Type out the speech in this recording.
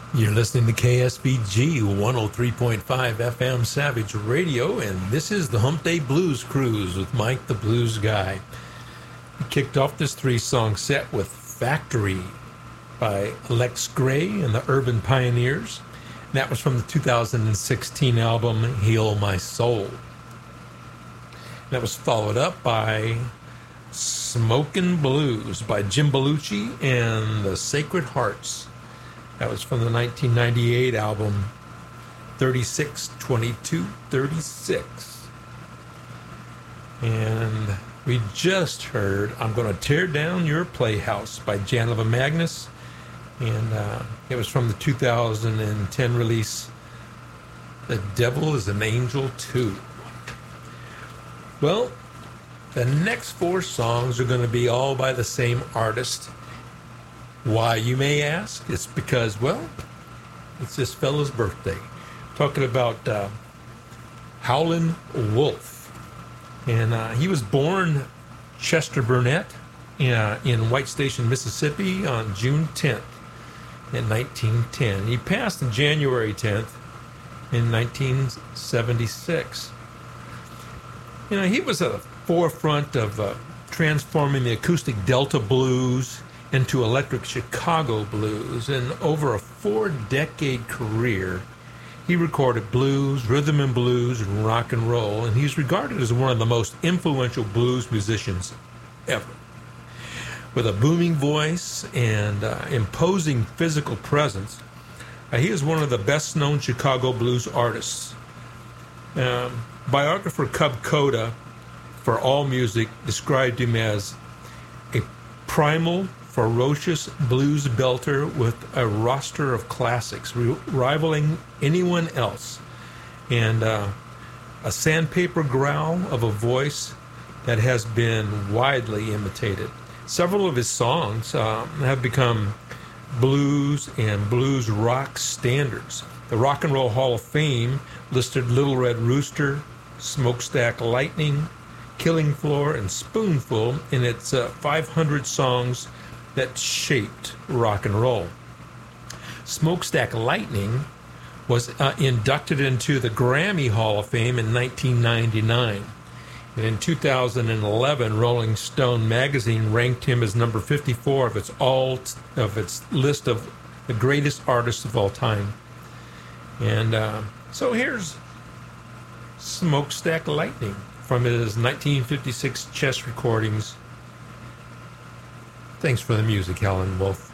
You're listening to KSBG 103.5 FM Savage Radio, and this is the Hump Day Blues Cruise with Mike the Blues Guy. We kicked off this three-song set with Factory by Lex Gray and the Urban Pioneers. That was from the 2016 album Heal My Soul. That was followed up by Smokin' Blues by Jim Belushi and the Sacred Hearts. That was from the 1998 album 362236. And we just heard I'm Gonna Tear Down Your Playhouse by Janova Magnus. And it was from the 2010 release The Devil is an Angel 2. Well, the next four songs are going to be all by the same artist. Why, you may ask? It's because, well, it's this fellow's birthday. Talking about Howlin' Wolf. And he was born Chester Burnett in White Station, Mississippi on June 10th in 1910. He passed on January 10th in 1976. You know, he was at the forefront of transforming the acoustic Delta blues into electric Chicago blues. And over a 4-decade career, he recorded blues, rhythm and blues, and rock and roll, and he's regarded as one of the most influential blues musicians ever. With a booming voice and imposing physical presence, he is one of the best-known Chicago blues artists. Biographer Cub Coda for AllMusic described him as a primal, ferocious blues belter with a roster of classics, rivaling anyone else, and a sandpaper growl of a voice that has been widely imitated. Several of his songs have become blues and blues rock standards. The Rock and Roll Hall of Fame listed Little Red Rooster, Smokestack Lightning, Killing Floor, and Spoonful in its 500 songs that shaped rock and roll. Smokestack Lightning was inducted into the Grammy Hall of Fame in 1999. And in 2011, Rolling Stone magazine ranked him as number 54 of its list of the greatest artists of all time. And so here's Smokestack Lightning from his 1956 chess recordings. Thanks for the music, Howlin' Wolf.